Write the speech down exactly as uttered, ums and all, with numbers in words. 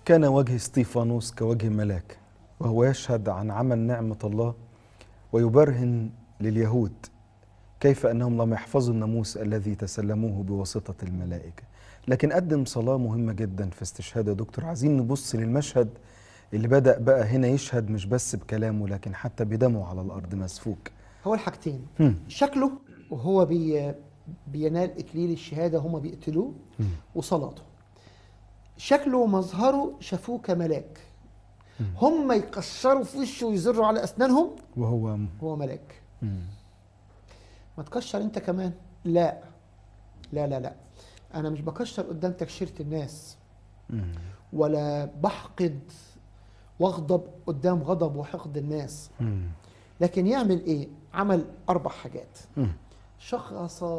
كان وجه اسطيفانوس كوجه ملاك، وهو يشهد عن عمل نعمة الله ويبرهن لليهود كيف أنهم لم يحفظوا الناموس الذي تسلموه بواسطة الملائكة. لكن قدم صلاة مهمة جدا في استشهاد يا دكتور. عايزين نبص للمشهد اللي بدأ بقى هنا يشهد مش بس بكلامه لكن حتى بدمه على الأرض مسفوك. هو الحاجتين، هم. شكله وهو بي بينال إكليل الشهادة هما بيقتلوه، هم. وصلاته. شكله ومظهره شافوه كملاك، هم يكسروا في وشه ويزروا على أسنانهم وهو هو ملاك. هم. ما تكشر انت كمان؟ لا لا لا لا، انا مش بكشر قدام تكشيرة الناس، هم. ولا بحقد واغضب قدام غضب وحقد الناس. هم. لكن يعمل ايه؟ عمل اربع حاجات. هم. شخص